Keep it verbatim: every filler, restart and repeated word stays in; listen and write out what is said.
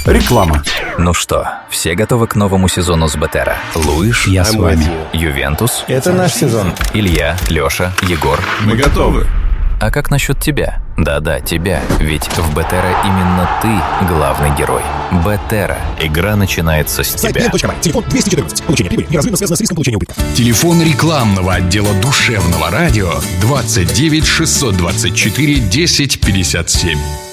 Реклама. Ну что, все готовы к новому сезону с Бетера? Луиш, Я с вами. Ювентус, Это наш сезон. Илья, Леша, Егор. Мы готовы. А как насчет тебя? Да-да, тебя. Ведь в Бетера именно ты главный герой. Бетера. Игра начинается с тебя. Телефон двести четырнадцать. Получение прибыли неразрывно связано с риском получения убытка. Телефон рекламного отдела душевного радио двадцать девять шестьсот двадцать четыре десять пятьдесят семь.